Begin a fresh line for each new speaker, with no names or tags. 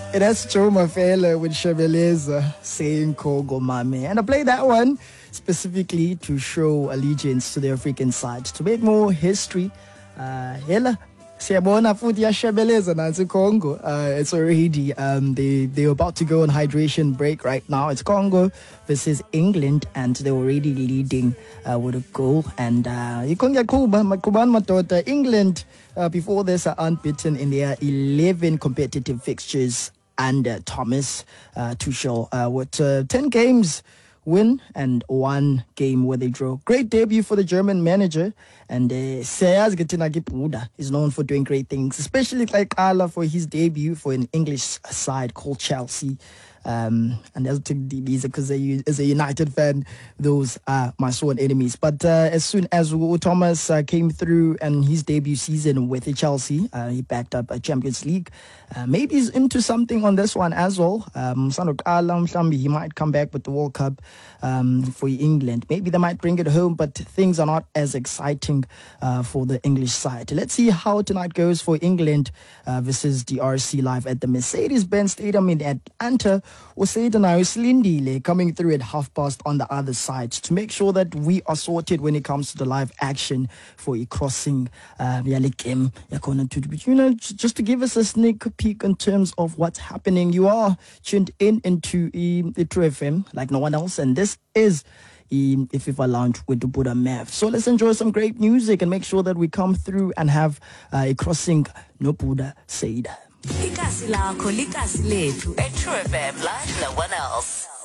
That's Joe Mafela with Shebeleza saying Kongo Mame. And I played that one specifically to show allegiance to the African side, to make more history. Hela, siyabona futhi yashebeleza nansi Congo. It's already, they're about to go on hydration break right now. It's Congo versus England, and they're already leading with a goal. And England, before this, are unbeaten in their 11 competitive fixtures under Thomas Tuchel, with 10 games win and 1 game where they draw. Great debut for the German manager, and Seyaz Gitina is known for doing great things, especially like Ala for his debut for an English side called Chelsea. And that's because as a United fan, those are my sworn enemies. But as soon as Thomas came through and his debut season with Chelsea, he backed up a Champions League. Maybe he's into something on this one as well. He might come back with the World Cup for England. Maybe they might bring it home, but things are not as exciting for the English side. Let's see how tonight goes for England versus DRC live at the Mercedes-Benz Stadium in Atlanta. Usaidana coming through at past on the other side to make sure that we are sorted when it comes to the live action for a crossing. Just to give us a sneak peek in terms of what's happening. You are tuned into the True FM like no one else, and this is the FIFA Lounge with the Buddha Mav. So let's enjoy some great music and make sure that we come through and have a crossing no Buddha said.
Ikasi lakho likasi lethu at True FM like no one else.